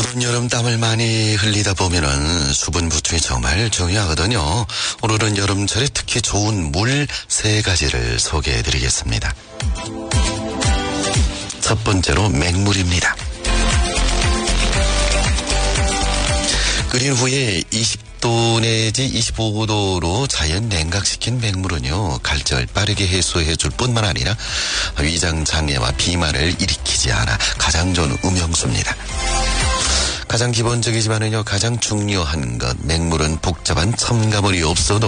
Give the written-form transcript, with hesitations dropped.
무더운 여름 땀을 많이 흘리다 보면은 수분 보충이 정말 중요하거든요. 오늘은 여름철에 특히 좋은 물 3가지를 소개해 드리겠습니다. 첫 번째로 맹물입니다. 끓인 후에 20도 내지 25도로 자연 냉각시킨 맹물은요, 갈증을 빠르게 해소해 줄 뿐만 아니라 위장 장애와 비만을 일으키지 않아 가장 좋은 음용수입니다. 가장 기본적이지만은요, 가장 중요한 것, 맹물은 복잡한 첨가물이 없어도